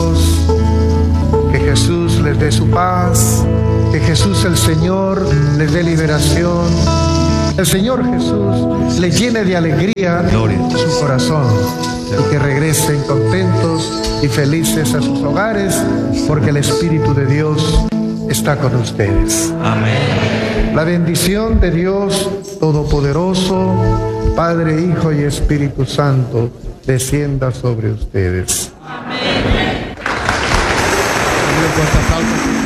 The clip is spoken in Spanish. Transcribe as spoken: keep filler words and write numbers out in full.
Dios. Que Jesús les dé su paz, que Jesús el Señor les dé liberación. El Señor Jesús les llene de alegría su corazón y que regresen contentos y felices a sus hogares, porque el Espíritu de Dios está con ustedes. Amén. La bendición de Dios Todopoderoso, Padre, Hijo y Espíritu Santo, descienda sobre ustedes. Amén.